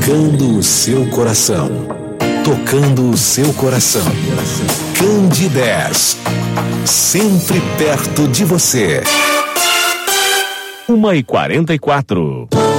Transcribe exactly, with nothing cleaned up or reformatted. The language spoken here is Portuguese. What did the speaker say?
Tocando o seu coração. Tocando o seu coração. Candidez. Sempre perto de você. Uma e quarenta e quatro.